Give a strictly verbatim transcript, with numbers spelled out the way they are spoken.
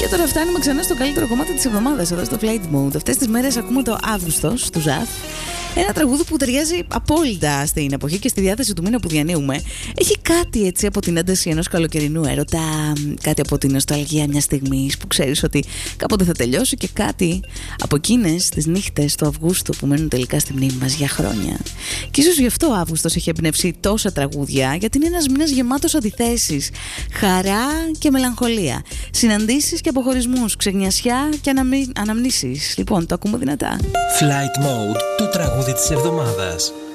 Και τώρα φτάνουμε ξανά στο καλύτερο κομμάτι της εβδομάδας εδώ στο Flight Mode. Αυτές τις μέρες ακούμε το Αύγουστος του Ζαφ. Ένα τραγούδι που ταιριάζει απόλυτα στην εποχή και στη διάθεση του μήνα που διανύουμε. Έχει κάτι έτσι από την ένταση ενός καλοκαιρινού έρωτα, κάτι από την νοσταλγία μιας στιγμής που ξέρεις ότι κάποτε θα τελειώσει και κάτι από εκείνες τις νύχτες του Αυγούστου που μένουν τελικά στη μνήμη μας για χρόνια. Και ίσως γι' αυτό ο Αύγουστος έχει εμπνεύσει τόσα τραγούδια, γιατί είναι ένας μήνας γεμάτος αντιθέσεις, χαρά και μελαγχολία, συναντήσεις και αποχωρισμούς, ξεγνιασιά και αναμνήσεις. Λοιπόν, το ακούμε δυνατά. Flight Mode, το τραγούδι της εβδομάδας.